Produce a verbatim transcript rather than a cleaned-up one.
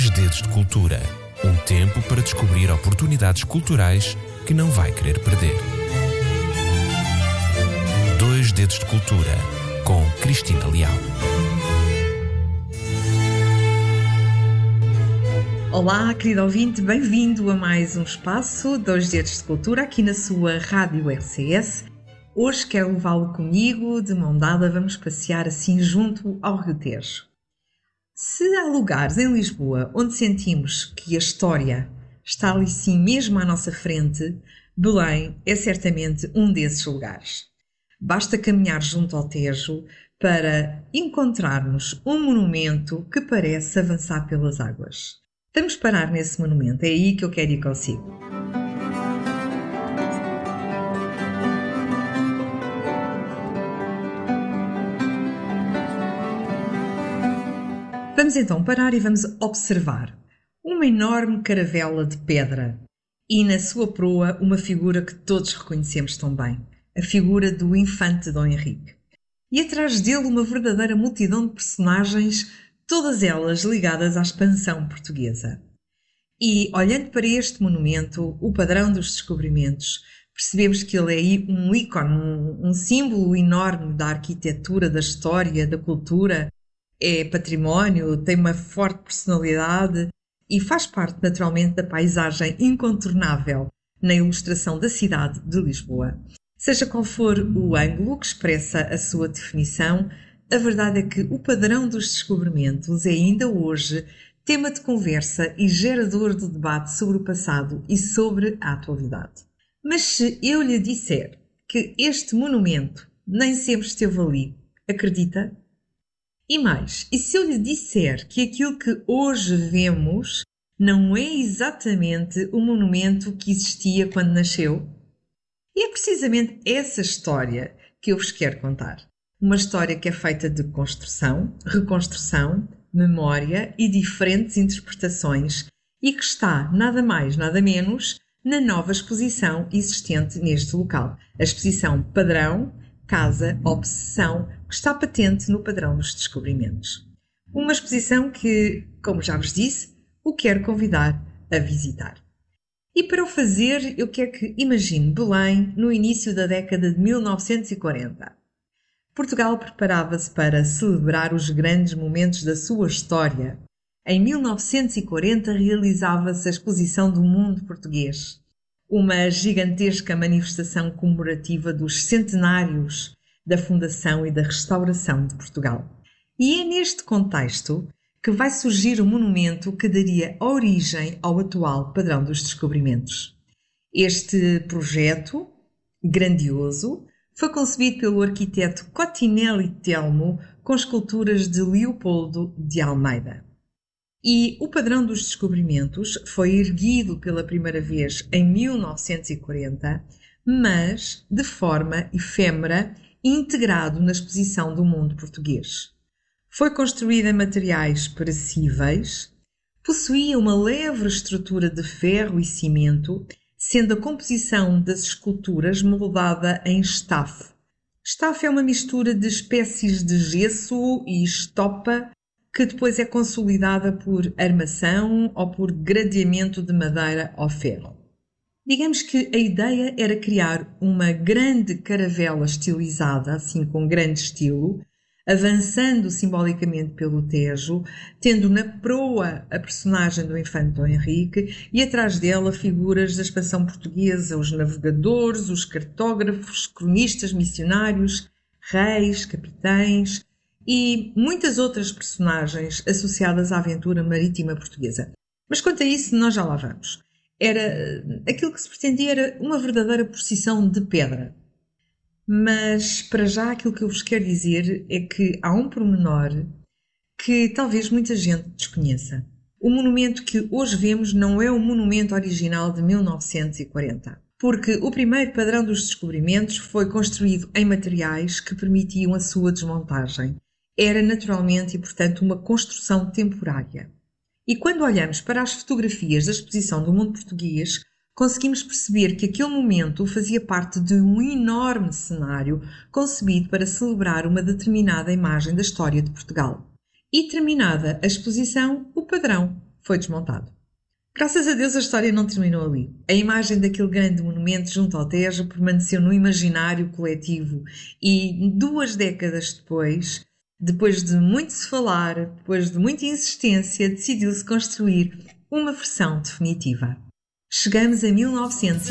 Dois Dedos de Cultura. Um tempo para descobrir oportunidades culturais que não vai querer perder. Dois Dedos de Cultura, com Cristina Leal. Olá, querido ouvinte, bem-vindo a mais um espaço Dois Dedos de Cultura aqui na sua Rádio R C S. Hoje quero levá-lo comigo, de mão dada, vamos passear assim junto ao Rio Tejo. Se há lugares em Lisboa onde sentimos que a história está ali sim mesmo à nossa frente, Belém é certamente um desses lugares. Basta caminhar junto ao Tejo para encontrarmos um monumento que parece avançar pelas águas. Vamos parar nesse monumento, é aí que eu quero ir consigo. Vamos então parar e vamos observar uma enorme caravela de pedra e na sua proa uma figura que todos reconhecemos tão bem, a figura do infante Dom Henrique. E atrás dele uma verdadeira multidão de personagens, todas elas ligadas à expansão portuguesa. E, olhando para este monumento, o padrão dos descobrimentos, percebemos que ele é aí um ícone, um, um símbolo enorme da arquitetura, da história, da cultura, é património, tem uma forte personalidade e faz parte naturalmente da paisagem incontornável na ilustração da cidade de Lisboa. Seja qual for o ângulo que expressa a sua definição, a verdade é que o padrão dos descobrimentos é ainda hoje tema de conversa e gerador de debate sobre o passado e sobre a atualidade. Mas se eu lhe disser que este monumento nem sempre esteve ali, acredita? E mais, e se eu lhe disser que aquilo que hoje vemos não é exatamente o monumento que existia quando nasceu? E é precisamente essa história que eu vos quero contar. Uma história que é feita de construção, reconstrução, memória e diferentes interpretações e que está, nada mais, nada menos, na nova exposição existente neste local. A exposição Padrão, Casa, Obsessão, que está patente no padrão dos descobrimentos. Uma exposição que, como já vos disse, o quero convidar a visitar. E para o fazer, eu quero que imagine Belém no início da década de mil novecentos e quarenta. Portugal preparava-se para celebrar os grandes momentos da sua história. Em mil novecentos e quarenta realizava-se a Exposição do Mundo Português, uma gigantesca manifestação comemorativa dos centenários da fundação e da restauração de Portugal. E é neste contexto que vai surgir o monumento que daria origem ao atual padrão dos descobrimentos. Este projeto, grandioso, foi concebido pelo arquiteto Cotinelli Telmo com esculturas de Leopoldo de Almeida. E o padrão dos descobrimentos foi erguido pela primeira vez em mil novecentos e quarenta, mas de forma efêmera e integrado na exposição do mundo português. Foi construído em materiais perecíveis, possuía uma leve estrutura de ferro e cimento, sendo a composição das esculturas moldada em estafe. Estafe é uma mistura de espécies de gesso e estopa que depois é consolidada por armação ou por gradeamento de madeira ao ferro. Digamos que a ideia era criar uma grande caravela estilizada, assim com grande estilo, avançando simbolicamente pelo Tejo, tendo na proa a personagem do infante Dom Henrique e atrás dela figuras da expansão portuguesa, os navegadores, os cartógrafos, cronistas missionários, reis, capitães e muitas outras personagens associadas à aventura marítima portuguesa. Mas quanto a isso, nós já lá vamos. Era, aquilo que se pretendia era uma verdadeira procissão de pedra. Mas, para já, aquilo que eu vos quero dizer é que há um pormenor que talvez muita gente desconheça. O monumento que hoje vemos não é o monumento original de mil novecentos e quarenta, porque o primeiro padrão dos descobrimentos foi construído em materiais que permitiam a sua desmontagem. Era naturalmente e, portanto, uma construção temporária. E quando olhamos para as fotografias da exposição do mundo português, conseguimos perceber que aquele momento fazia parte de um enorme cenário concebido para celebrar uma determinada imagem da história de Portugal. E terminada a exposição, o padrão foi desmontado. Graças a Deus a história não terminou ali. A imagem daquele grande monumento junto ao Tejo permaneceu no imaginário coletivo e duas décadas depois, depois de muito se falar, depois de muita insistência, decidiu-se construir uma versão definitiva. Chegamos a mil novecentos